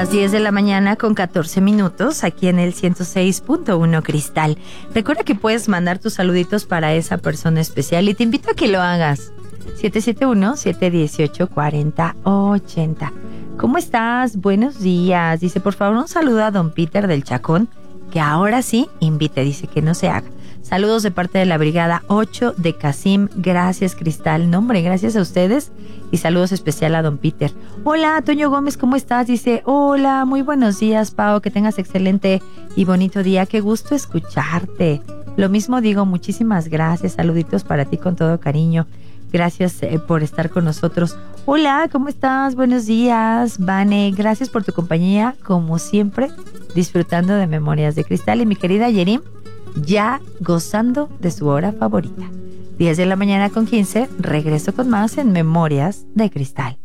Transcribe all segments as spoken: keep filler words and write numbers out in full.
las diez de la mañana con catorce minutos aquí en el ciento seis punto uno Cristal. Recuerda que puedes mandar tus saluditos para esa persona especial y te invito a que lo hagas. siete siete uno, siete uno ocho, cuatro cero ocho cero. ¿Cómo estás? Buenos días. Dice, por favor, un saludo a don Peter del Chacón, que ahora sí invite, dice que no se haga. Saludos de parte de la Brigada ocho de Casim. Gracias, Cristal. No, hombre, gracias a ustedes. Y saludos especial a don Peter. Hola, Toño Gómez, ¿cómo estás? Dice, hola, muy buenos días, Pao. Que tengas excelente y bonito día. Qué gusto escucharte. Lo mismo digo, muchísimas gracias. Saluditos para ti con todo cariño. Gracias eh, por estar con nosotros. Hola, ¿cómo estás? Buenos días, Vane. Gracias por tu compañía, como siempre, disfrutando de Memorias de Cristal. Y mi querida Yerim, ya gozando de su hora favorita. diez de la mañana con quince, regreso con más en Memorias de Cristal.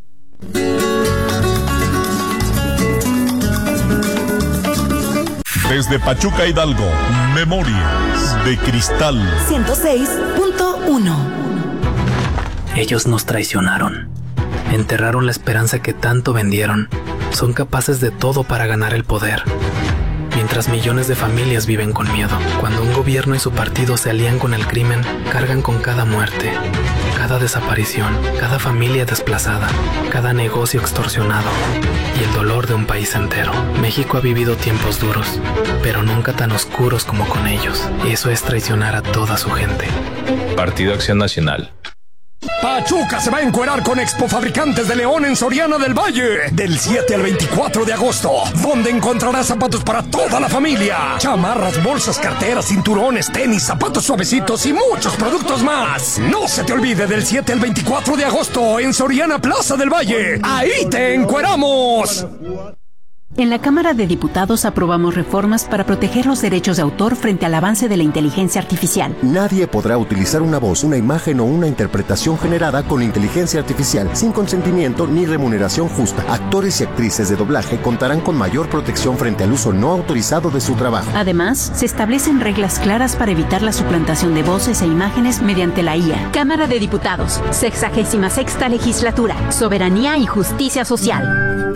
Desde Pachuca, Hidalgo, Memorias de Cristal. ciento seis punto uno. Ellos nos traicionaron. Enterraron la esperanza que tanto vendieron. Son capaces de todo para ganar el poder. Mientras millones de familias viven con miedo. Cuando un gobierno y su partido se alían con el crimen, cargan con cada muerte, cada desaparición, cada familia desplazada, cada negocio extorsionado y el dolor de un país entero. México ha vivido tiempos duros, pero nunca tan oscuros como con ellos. Y eso es traicionar a toda su gente. Partido Acción Nacional. Pachuca se va a encuerar con Expo Fabricantes de León en Soriana del Valle del siete al veinticuatro de agosto, donde encontrarás zapatos para toda la familia, chamarras, bolsas, carteras, cinturones, tenis, zapatos suavecitos y muchos productos más. No se te olvide, del siete al veinticuatro de agosto en Soriana Plaza del Valle. ¡Ahí te encueramos! En la Cámara de Diputados aprobamos reformas para proteger los derechos de autor frente al avance de la inteligencia artificial. Nadie podrá utilizar una voz, una imagen o una interpretación generada con inteligencia artificial sin consentimiento ni remuneración justa. Actores y actrices de doblaje contarán con mayor protección frente al uso no autorizado de su trabajo. Además, se establecen reglas claras para evitar la suplantación de voces e imágenes mediante la I A. Cámara de Diputados, sexagésima sexta legislatura, soberanía y justicia social.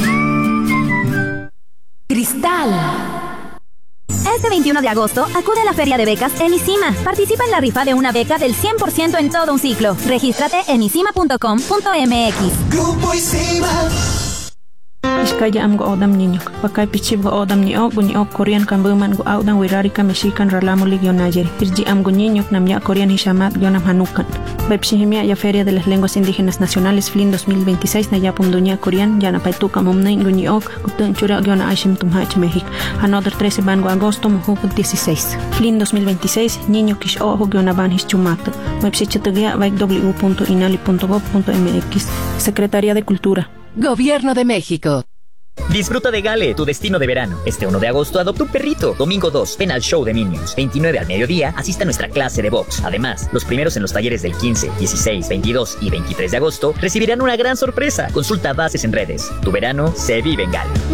Cristal. Este veintiuno de agosto, acude a la Feria de Becas en ISIMA. Participa en la rifa de una beca del cien por ciento en todo un ciclo. Regístrate en isima punto com punto m x. Grupo ISIMA. Iskaya am go odam niño. Pakai pichib go odam ni o bunyi o Korean kan buman go audan wirari ka Mexican ralamu ligio Niger. Irji am go niño nam ya Korean hishamat gionam hanukan. Bepshihimia ya Feria de las Lenguas Indígenas Nacionales Flin dos mil veintiséis na ya pumdunia Korean ya na paituka momnei bunyi ok gutun chura giona aishim tumhach México. Another trece ban go agosto muhu dieciséis. Flin dos mil veintiséis niño kish o giona ban hischumato. Websitegia vai w punto inali punto gov punto m x. Secretaría de Cultura. Gobierno de México. Disfruta de Gale, tu destino de verano. Este uno de agosto adopta un perrito. Domingo dos, ven al show de Minions. veintinueve al mediodía, asista a nuestra clase de box. Además, los primeros en los talleres del quince, dieciséis, veintidós y veintitrés de agosto recibirán una gran sorpresa. Consulta bases en redes. Tu verano se vive en Gale.